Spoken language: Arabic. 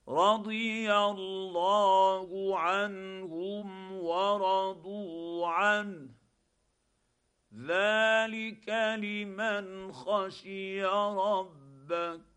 رضي الله عنهم ورضوا عنه ذلك لمن خشي ربه.